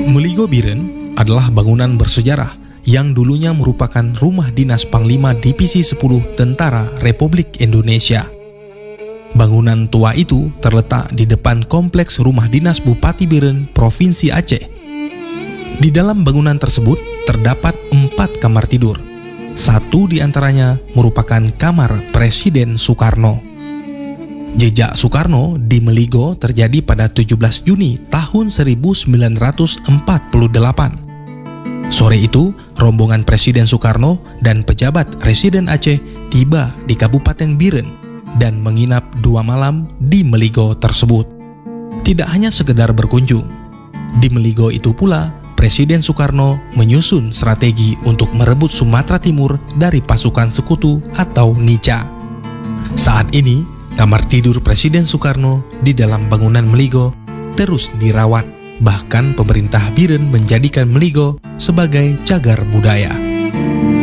Meligo Biren adalah bangunan bersejarah yang dulunya merupakan rumah dinas Panglima Divisi 10 Tentara Republik Indonesia. Bangunan tua itu terletak di depan kompleks rumah dinas Bupati Biren, Provinsi Aceh. Di dalam bangunan tersebut terdapat 4 kamar tidur. Satu di antaranya merupakan kamar Presiden Soekarno. Jejak Soekarno di Meligo terjadi pada 17 Juni tahun 1948. Sore itu, rombongan Presiden Soekarno dan pejabat Residen Aceh tiba di Kabupaten Biren dan menginap 2 malam di Meligo tersebut. Tidak hanya sekedar berkunjung, di Meligo itu pula Presiden Soekarno menyusun strategi untuk merebut Sumatera Timur dari pasukan sekutu atau Nica. Saat ini, kamar tidur Presiden Soekarno di dalam bangunan Meligo terus dirawat. Bahkan pemerintah Biren menjadikan Meligo sebagai cagar budaya.